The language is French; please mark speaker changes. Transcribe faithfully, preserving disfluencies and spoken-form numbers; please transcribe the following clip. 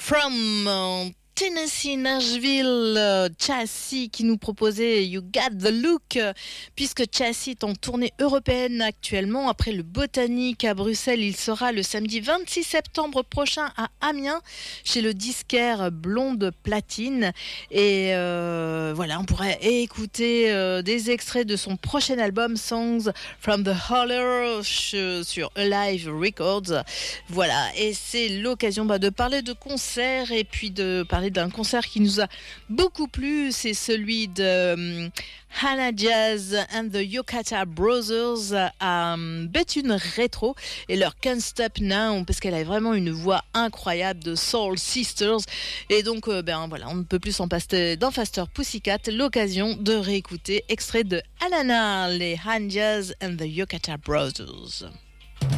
Speaker 1: From euh, Tennessee, Nashville, euh, Chassis qui nous proposait You Got the Look, euh, puisque Chassis est en tournée européenne actuellement. Après le Botanique à Bruxelles, il sera le samedi vingt-six septembre prochain à Amiens, chez le disquaire Blonde Platine. Et euh, voilà, on pourrait écouter euh, des extraits de son prochain album, Songs from the Holler, sur Alive Records. Voilà, et c'est l'occasion bah, de parler de concerts et puis de parler d'un concert qui nous a beaucoup plu, c'est celui de um, Hannah Jazz and the Yokata Brothers à um, Béthune Rétro et leur Can't Stop Now, parce qu'elle a vraiment une voix incroyable de Soul Sisters. Et donc euh, ben voilà, on ne peut plus s'en passer dans Faster Pussycat, l'occasion de réécouter extrait de Alana, les Hannah Jazz and the Yokata Brothers.